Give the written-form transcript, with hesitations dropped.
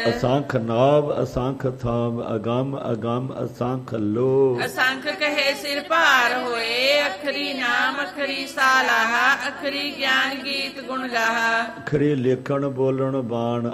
ਅਸੰਖ ਨਾਭ ਅਸੰਖ ਥਾਮ ਅਗੰਮ ਅਗੰਮ ਅਸੰਖ ਲੋ। ਅਸੰਖ ਕਹੇ ਸਿਰ ਭਾਰ ਹੋਏ, ਅਖਰੀ ਨਾਮ ਅਖਰੀ ਸਾਲਾਹਾ, ਅਖਰੀ ਗਿਆਨ ਗੀਤ ਗੁਣ ਗਾਹਾ। ਅਖਰੀ ਲਿਖਣ ਬੋਲਣ ਬਾਣ